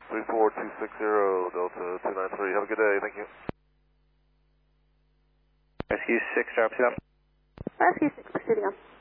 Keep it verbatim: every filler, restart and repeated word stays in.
three four two six zero, Delta two nine three. Have a good day. Thank you. Rescue six, drop it up. Rescue six, proceeding on.